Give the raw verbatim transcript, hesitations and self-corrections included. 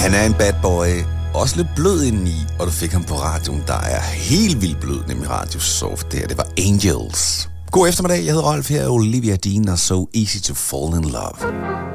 Han er en bad boy, også lidt blød indeni, og du fik ham på radioen, der er helt vildt blød, nemlig Radio Soft. Det her, det var Angels. God eftermiddag, jeg hedder Rolf, her er Olivia Dean og So Easy to Fall in Love.